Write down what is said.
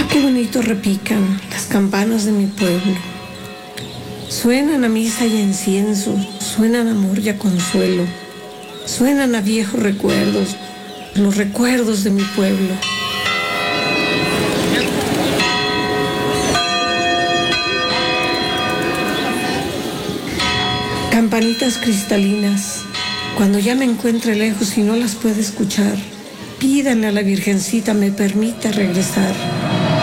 Qué bonito repican las campanas de mi pueblo. Suenan a misa y a incienso, suenan a amor y a consuelo. Suenan a viejos recuerdos, los recuerdos de mi pueblo. Campanitas cristalinas, cuando ya me encuentre lejos y no las pueda escuchar, pídanle a la Virgencita me permita regresar.